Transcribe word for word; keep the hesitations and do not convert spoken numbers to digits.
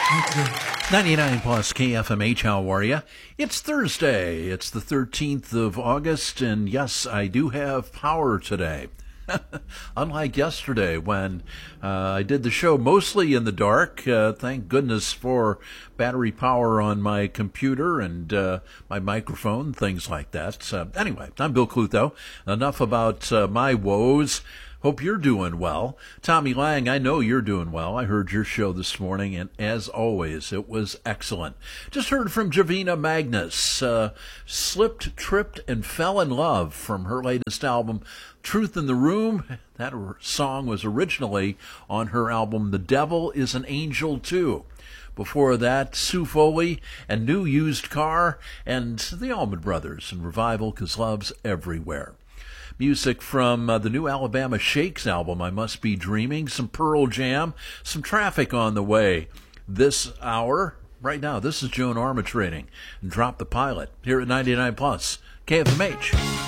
ninety-nine plus K F M H, how are you? It's Thursday. It's the thirteenth of August, and yes, I do have power today. Unlike yesterday when uh, I did the show mostly in the dark. Uh, thank goodness for battery power on my computer and uh, my microphone, things like that. Uh, anyway, I'm Bill Clutho. Enough about uh, my woes. Hope you're doing well. Tommy Lang, I know you're doing well. I heard your show this morning, and as always, it was excellent. Just heard from Javina Magnus. Uh, slipped, tripped, and fell in love from her latest album, Truth in the Room. That song was originally on her album, The Devil is an Angel Too. Before that, Sue Foley and New Used Car, and the Allman Brothers and Revival, 'Cause Love's Everywhere. Music from uh, the new Alabama Shakes album, I Must Be Dreaming, some Pearl Jam, some Traffic on the way this hour. Right now, this is Joan Armatrading and Drop the Pilot here at ninety-nine plus K F M H.